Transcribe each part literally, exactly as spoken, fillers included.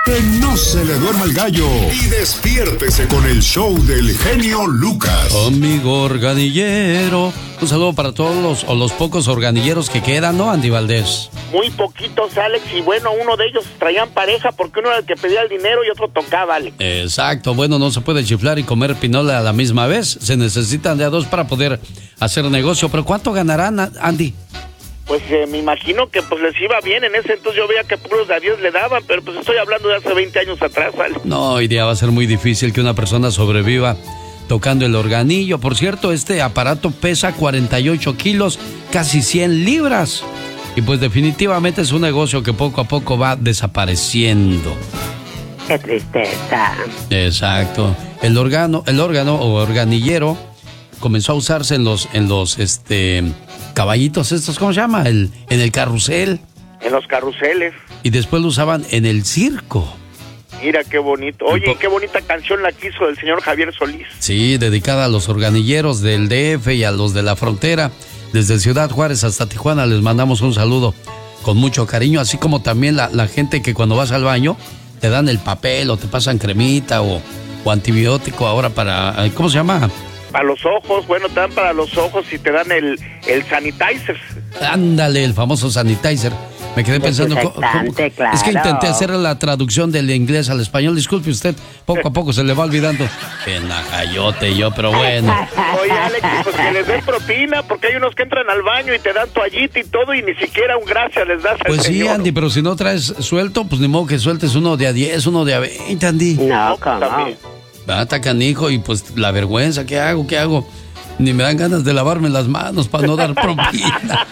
Que no se le duerma el gallo y despiértese con el show del genio Lucas. Amigo organillero. Un saludo para todos los, o los pocos organilleros que quedan, ¿no, Andy Valdés? Muy poquitos, Alex, y bueno, uno de ellos traían pareja porque uno era el que pedía el dinero y otro tocaba, Alex. Exacto, bueno, no se puede chiflar y comer pinole a la misma vez. Se necesitan de a dos para poder hacer negocio. ¿Pero cuánto ganarán, Andy? Pues eh, me imagino que pues les iba bien. En ese entonces yo veía que puros de a diez le daban, pero pues estoy hablando de hace veinte años atrás, ¿vale? No, hoy día va a ser muy difícil que una persona sobreviva tocando el organillo. Por cierto, este aparato pesa cuarenta y ocho kilos, casi cien libras. Y pues definitivamente es un negocio que poco a poco va desapareciendo. Qué tristeza. Exacto. El órgano, el órgano o organillero comenzó a usarse en los, en los, este, caballitos estos, ¿cómo se llama? El, en el carrusel. En los carruseles. Y después lo usaban en el circo. Mira qué bonito. Oye, qué bonita canción la que hizo el señor Javier Solís. Sí, dedicada a los organilleros del D F y a los de la frontera. Desde Ciudad Juárez hasta Tijuana les mandamos un saludo con mucho cariño, así como también la, la gente que cuando vas al baño te dan el papel o te pasan cremita o, o antibiótico ahora para, ¿cómo se llama? Para los ojos, bueno, te dan para los ojos y te dan el, el sanitizer. Ándale, el famoso sanitizer. Me quedé pensando, ¿cómo, cómo? Claro. Es que intenté hacer la traducción del inglés al español. Disculpe usted, poco a poco se le va olvidando. Que najayote yo, pero bueno. Oye, Alex, pues que les den propina, porque hay unos que entran al baño y te dan toallita y todo y ni siquiera un gracias les das al Pues sí, señor. Andy, pero si no traes suelto, pues ni modo que sueltes uno de a diez, uno de a veinte, Andy. No, ¿cómo? Bata, canijo, y pues la vergüenza, ¿qué hago? ¿Qué hago? Ni me dan ganas de lavarme las manos para no dar propina.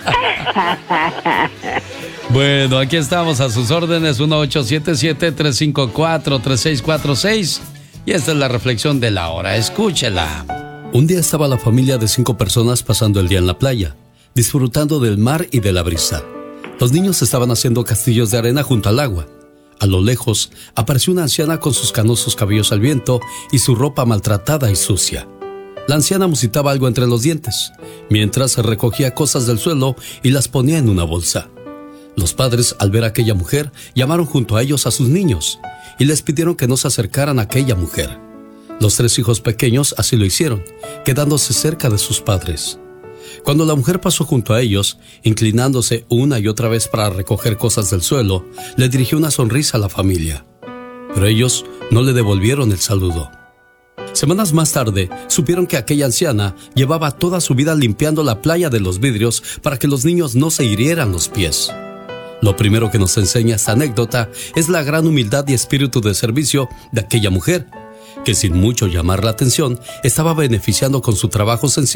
Bueno, aquí estamos a sus órdenes, uno ocho siete siete, tres cinco cuatro, tres seis cuatro seis. Y esta es la reflexión de la hora, escúchela. Un día estaba la familia de cinco personas pasando el día en la playa, disfrutando del mar y de la brisa. Los niños estaban haciendo castillos de arena junto al agua. A lo lejos apareció una anciana con sus canosos cabellos al viento y su ropa maltratada y sucia. La anciana musitaba algo entre los dientes, mientras recogía cosas del suelo y las ponía en una bolsa. Los padres, al ver a aquella mujer, llamaron junto a ellos a sus niños y les pidieron que no se acercaran a aquella mujer. Los tres hijos pequeños así lo hicieron, quedándose cerca de sus padres. Cuando la mujer pasó junto a ellos, inclinándose una y otra vez para recoger cosas del suelo, le dirigió una sonrisa a la familia. Pero ellos no le devolvieron el saludo. Semanas más tarde, supieron que aquella anciana llevaba toda su vida limpiando la playa de los vidrios para que los niños no se hirieran los pies. Lo primero que nos enseña esta anécdota es la gran humildad y espíritu de servicio de aquella mujer, que sin mucho llamar la atención, estaba beneficiando con su trabajo sencillo